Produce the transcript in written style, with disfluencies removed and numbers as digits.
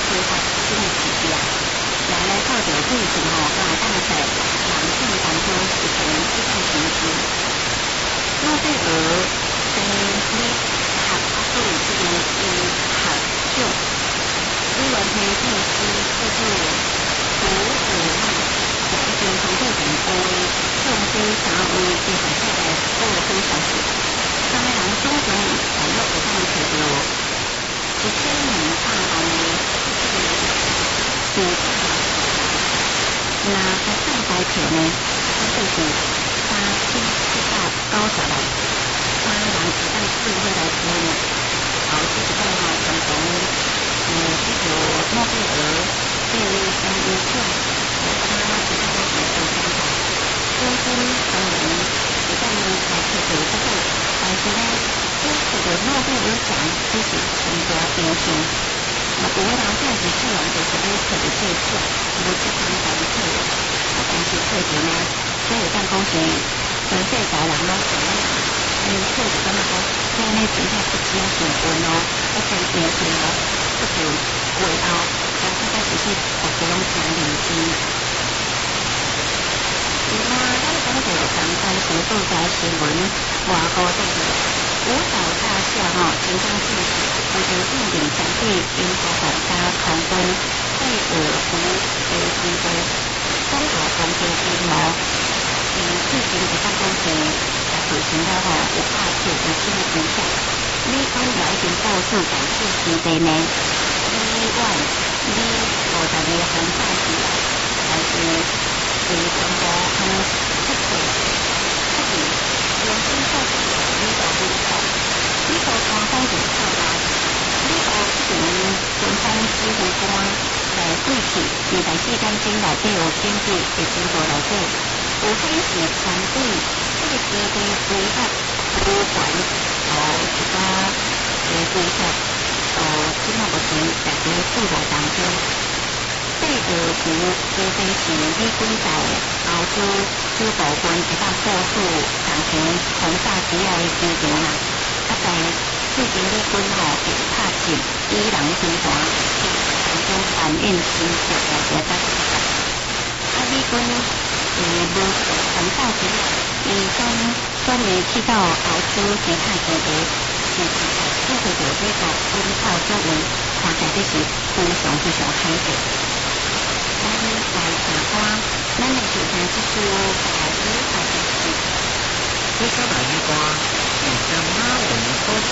开发新的市场，也来靠着最近大大在人性当中实现一种成绩。诺贝尔生理学对这个医学奖，委员会秘书叫做胡尔曼，是一间通过人为向非三位医学家来做分享时，三个人总共大约有当找到1000名大汉的这个主治疗师，那在上台前呢，它就是3790人，三人一旦聚会来讨论，好，这是讲共同这个诺贝尔对于生理奖，它一旦来做参考，中心当然一旦来去做这个，但是呢，这个诺贝尔奖只是很大标签。有的人这样子做人就是要找着这奖，无这相关做，但是做着呢，所以讲讲是全世界人拢想要，做着感觉讲，这呢真正不只是运哦，而且年轻哦，不就会后，但是确实是大家拢真认真。咱讲到上班时报道新闻，外国这个舞蹈大厦金刚技术，为着应用相对因发展加空间配合服的经过，中国公司规模，最近一项公司也推行了有8次的新影响。美方也已经告诉感谢时代呢，5252分赛时来，但是全部出题，原先设计美国舞蹈，美国官方就透露，美国这边军方指挥官来对起2004年内底有根据的经过来底，有显示相对这个基地规划主管一个规划，即目前在制作当中。第二部基地是美军在欧洲主部分会当部署当前轰炸机的机场啦，在最近美军被拍进伊朗军团当中反映新式的这个美军无轰炸机专门去到欧洲其他基地，这个就这个军炮作为，看起来这是非常罕见。咱来查看，咱的其他技术在舞蹈的是， 接下来的歌是什么？